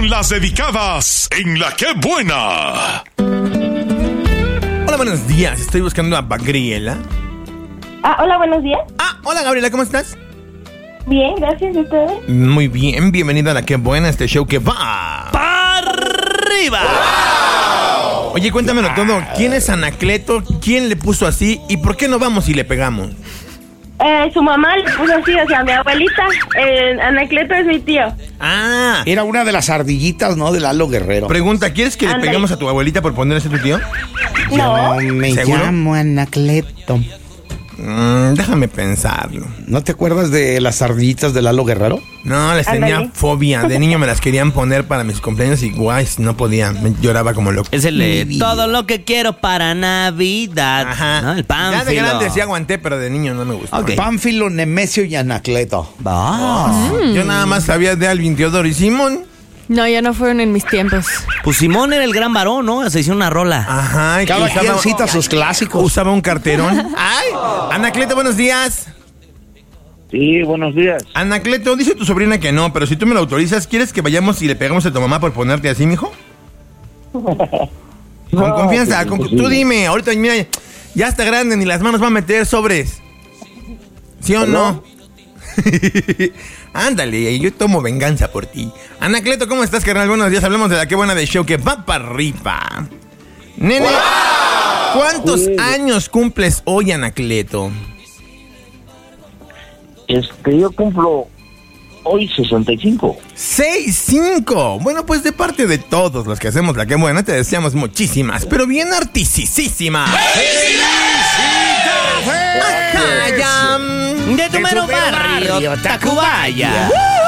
con las dedicadas en La Qué Buena. Hola, buenos días. Estoy buscando a Gabriela. Hola, buenos días. Hola, Gabriela, ¿cómo estás? Bien, gracias. ¿Y ustedes? Muy bien, bienvenida a La Qué Buena, este show que va ¡para arriba! ¡Wow! Oye, cuéntamelo todo. ¿Quién es Anacleto? ¿Quién le puso así? ¿Y por qué no vamos y le pegamos? Su mamá le puso así, o sea, mi abuelita. Anacleto es mi tío. Era una de las ardillitas, ¿no? De Lalo Guerrero. Pregunta, ¿quieres que le peguemos a tu abuelita por ponerse tu tío? No. Yo me ¿Seguro? llamo Anacleto. Déjame pensarlo. ¿No te acuerdas de las ardillitas de Lalo Guerrero? No, les tenía Ándale. fobia. De niño me las querían poner para mis cumpleaños y guay, no podía. Me lloraba como loco. Es el de todo lo que quiero para Navidad. Ajá. ¿No? El Pánfilo. Ya de grande sí aguanté, pero de niño no me gustó. Ok. Pánfilo, Nemesio y Anacleto. Yo nada más sabía de Alvin, Teodoro y Simón. No, ya no fueron en mis tiempos. Pues Simón era el gran varón, ¿no? Se hizo una rola. Ajá. Y Cada usaba- quien cita sus clásicos. Usaba un carterón. ¡Ay! Anacleto, buenos días. Sí, buenos días. Anacleto, dice tu sobrina que no, pero si tú me lo autorizas, ¿quieres que vayamos y le pegamos a tu mamá por ponerte así, mijo? Con confianza, pues, tú dime. Ahorita, mira, ya está grande, ni las manos va a meter sobres. ¿Sí o no? Ándale, yo tomo venganza por ti. Anacleto, ¿cómo estás, carnal? Buenos días, hablamos de La Qué Buena de show que va para arriba. Nene, ¿cuántos años cumples hoy, Anacleto? Yo cumplo hoy 65. 6'5". Bueno, pues de parte de todos los que hacemos La Qué Buena, te deseamos muchísimas, pero bien artisísimas. De tu mero barrio, Tacubaya.